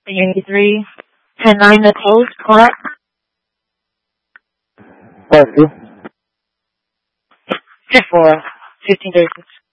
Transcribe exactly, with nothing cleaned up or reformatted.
Unity three, ten nine to close, clock. Part two. ten four, fifteen thirty-six.